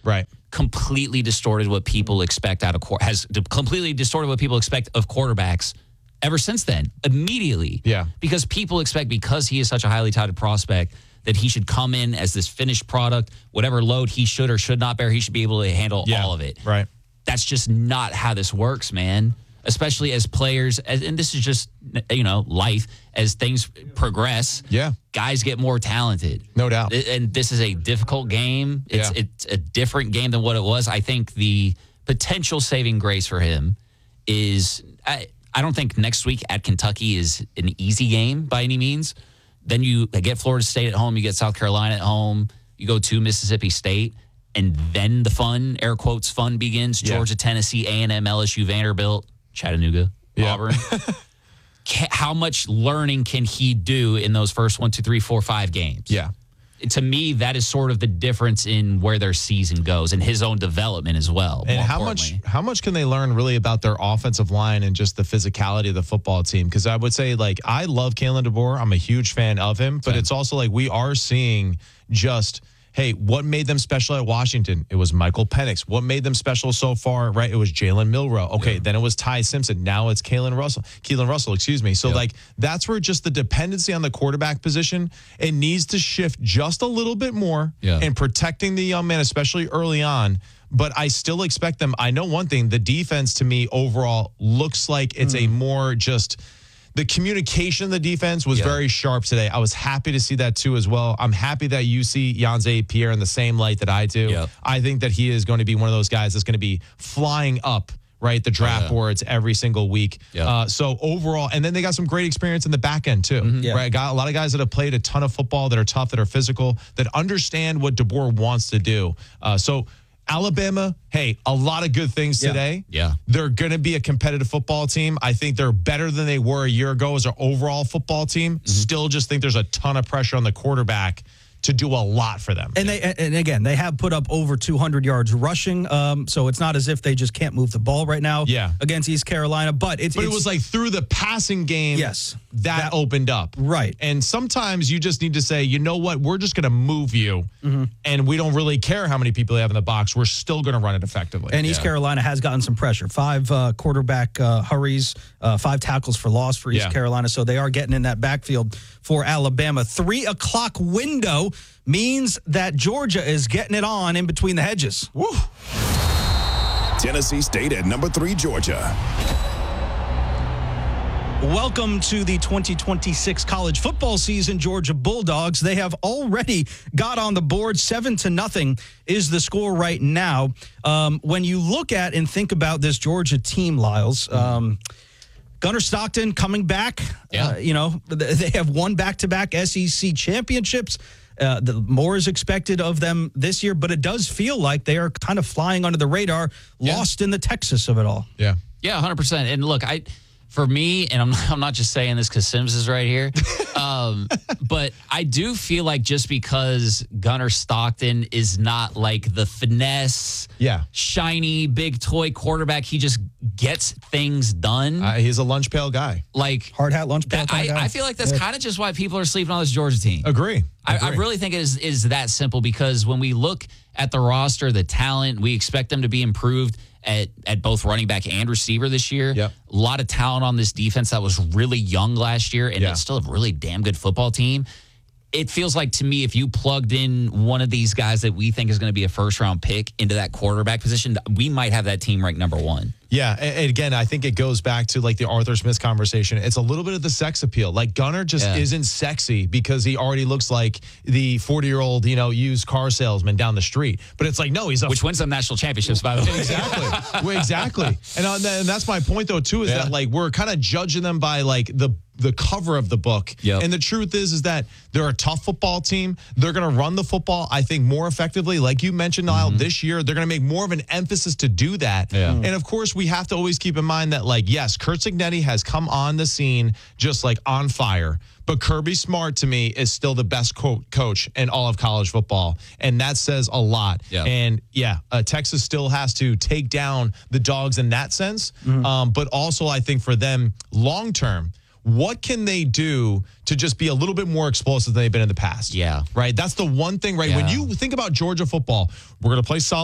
Right. completely distorted what people expect completely distorted what people expect of quarterbacks ever since then, immediately. Yeah. Because people expect, because he is such a highly touted prospect, that he should come in as this finished product, whatever load he should or should not bear, he should be able to handle all of it. Right. That's just not how this works, man. Especially as players, and this is just, life. As things progress, guys get more talented. No doubt. And this is a difficult game. It's a different game than what it was. I think the potential saving grace for him is, I don't think next week at Kentucky is an easy game by any means. Then you get Florida State at home, you get South Carolina at home, you go to Mississippi State, and then the fun, air quotes, fun begins. Georgia, Tennessee, A&M, LSU, Vanderbilt, Chattanooga, Auburn. How much learning can he do in those first 1, 2, 3, 4, 5 games? Yeah. To me, that is sort of the difference in where their season goes and his own development as well. And how much can they learn really about their offensive line and just the physicality of the football team? Because I would say, I love Kalen DeBoer. I'm a huge fan of him. But it's also we are seeing just, hey, what made them special at Washington? It was Michael Penix. What made them special so far, right? It was Jalen Milroe. Okay, then it was Ty Simpson. Now it's Keelan Russell, excuse me. So, that's where just the dependency on the quarterback position, it needs to shift just a little bit more in protecting the young man, especially early on. But I still expect them. I know one thing, the defense to me overall looks like it's a more just – the communication of the defense was very sharp today. I was happy to see that too as well. I'm happy that you see Yanze Pierre in the same light that I do. Yep. I think that he is going to be one of those guys that's going to be flying up, right, the draft boards every single week. Yep. So overall, and then they got some great experience in the back end too. Right? Got a lot of guys that have played a ton of football, that are tough, that are physical, that understand what DeBoer wants to do. So Alabama, hey, a lot of good things today. Yeah. They're going to be a competitive football team. I think they're better than they were a year ago as an overall football team. Still just think there's a ton of pressure on the quarterback to do a lot for them. And again, they have put up over 200 yards rushing, so it's not as if they just can't move the ball right now against East Carolina. But it was through the passing game that opened up. Right. And sometimes you just need to say, you know what, we're just going to move you, and we don't really care how many people they have in the box. We're still going to run it effectively. And East Carolina has gotten some pressure. 5 quarterback hurries, 5 tackles for loss for East Carolina, so they are getting in that backfield for Alabama. 3 o'clock window means that Georgia is getting it on in between the hedges. Woo. Tennessee State at number 3, Georgia. Welcome to the 2026 college football season, Georgia Bulldogs. They have already got on the board. 7-0 is the score right now. When you look at and think about this Georgia team, Lyles, Gunnar Stockton coming back. They have won back-to-back SEC championships. More is expected of them this year, but it does feel like they are kind of flying under the radar, lost in the Texas of it all. Yeah, 100%. And look, for me, and I'm not just saying this because Sims is right here, but I do feel like just because Gunnar Stockton is not like the finesse, shiny, big toy quarterback, he just gets things done. He's a lunch pail guy. Like hard hat lunch pail guy. I feel like that's kind of just why people are sleeping on this Georgia team. Agree. I really think it is that simple, because when we look at the roster, the talent, we expect them to be improved at both running back and receiver this year. Yep. A lot of talent on this defense that was really young last year, and it's still a really damn good football team. It feels like to me, if you plugged in one of these guys that we think is going to be a first-round pick into that quarterback position, we might have that team ranked number 1. Yeah, and again, I think it goes back to the Arthur Smith conversation. It's a little bit of the sex appeal. Gunnar just isn't sexy because he already looks like the 40-year-old, used car salesman down the street. But it's no, he's which wins them national championships, by the way. Exactly. Exactly. And that's my point, though, too, is that we're kind of judging them by the cover of the book. Yep. And the truth is that they're a tough football team. They're going to run the football, I think, more effectively. Like you mentioned, Niall, this year, they're going to make more of an emphasis to do that. Yeah. And, of course, we have to always keep in mind that, yes, Curt Cignetti has come on the scene just, on fire. But Kirby Smart, to me, is still the best coach in all of college football. And that says a lot. Yeah. And, Texas still has to take down the Dogs in that sense. But also, I think for them, long-term, what can they do to just be a little bit more explosive than they've been in the past? Yeah. Right? That's the one thing, right? Yeah. When you think about Georgia football, we're going to play solid.